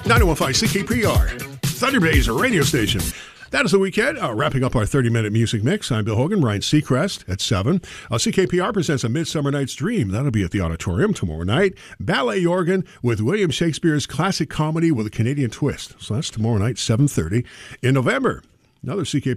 91.5 CKPR, Thunder Bay's radio station. That is the weekend. Wrapping up our 30-minute music mix. I'm Bill Hogan, Ryan Seacrest at 7. CKPR presents A Midsummer Night's Dream. That'll be at the auditorium tomorrow night. Ballet organ with William Shakespeare's classic comedy with a Canadian twist. So that's tomorrow night, 7:30 in November. Another CKPR